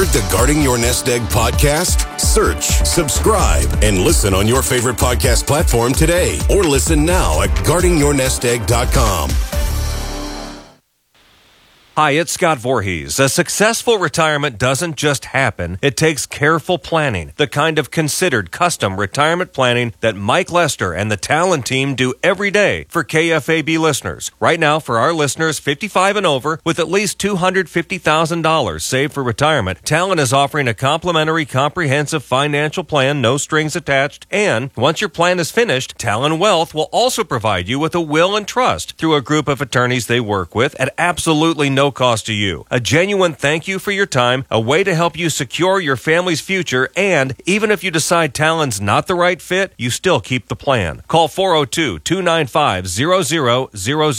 heard the Guarding Your Nest Egg podcast? Search, subscribe, and listen on your favorite podcast platform today. Or listen now at guardingyournestegg.com. Hi, it's Scott Voorhees. A successful retirement doesn't just happen. It takes careful planning, the kind of considered custom retirement planning that Mike Lester and the Talon team do every day for KFAB listeners. Right now, for our listeners 55 and over with at least $250,000 saved for retirement, Talon is offering a complimentary comprehensive financial plan, no strings attached. And once your plan is finished, Talon Wealth will also provide you with a will and trust through a group of attorneys they work with at absolutely no cost to you. A genuine thank you for your time, a way to help you secure your family's future, and even if you decide Talon's not the right fit, you still keep the plan. Call 402-295-0000,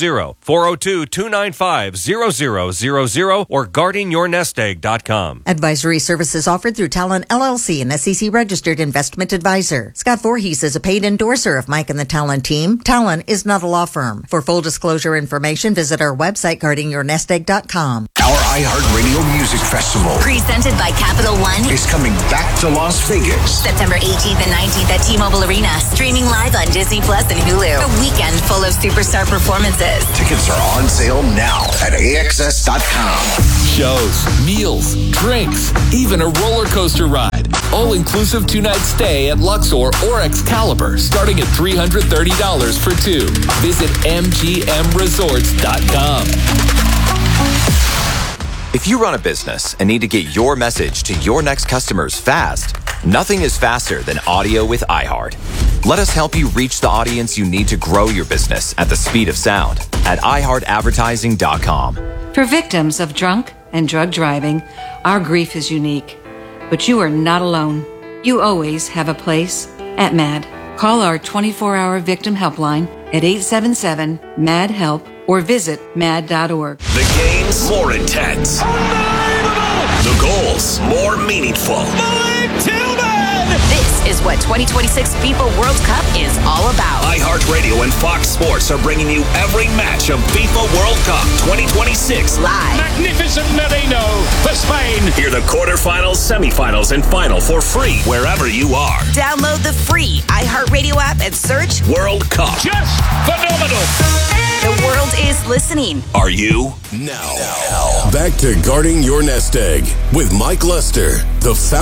402-295-0000, or guardingyournestegg.com. Advisory services offered through Talon LLC, an SEC-registered investment advisor. Scott Voorhees is a paid endorser of Mike and the Talon team. Talon is not a law firm. For full disclosure information, visit our website, guardingyournestegg.com. Our iHeartRadio Music Festival, presented by Capital One, is coming back to Las Vegas. September 18th and 19th at T-Mobile Arena. Streaming live on Disney Plus and Hulu. A weekend full of superstar performances. Tickets are on sale now at AXS.com. Shows, meals, drinks, even a roller coaster ride. All-inclusive two-night stay at Luxor or Excalibur, starting at $330 for two. Visit MGMResorts.com. If you run a business and need to get your message to your next customers fast, nothing is faster than audio with iHeart. Let us help you reach the audience you need to grow your business at the speed of sound at iHeartAdvertising.com. For victims of drunk and drug driving, our grief is unique. But you are not alone. You always have a place at MAD. Call our 24-hour victim helpline at 877-MAD-HELP or visit mad.org. The games more intense. The goals more meaningful. This is what 2026 FIFA World Cup is all about. iHeartRadio and Fox Sports are bringing you every match of FIFA World Cup 2026 live. Magnificent Merino for Spain. Hear the quarterfinals, semifinals, and final for free wherever you are. Download the free iHeartRadio app and search World Cup. Just phenomenal. The world is listening. Are you? Now, back to Guarding Your Nest Egg with Mike Lester, the founder